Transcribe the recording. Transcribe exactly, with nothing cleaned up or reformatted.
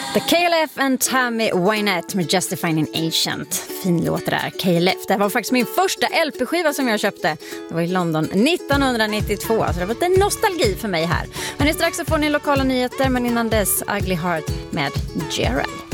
The K L F and Tammy Wynette med Justifying an Ancient. Fin låt det där, K L F. Det var faktiskt min första L P-skiva som jag köpte. Det var i London nittonhundranittiotvå, så det var lite nostalgi för mig här. Men strax så får ni lokala nyheter, men innan dess Ugly Heart med Gerald.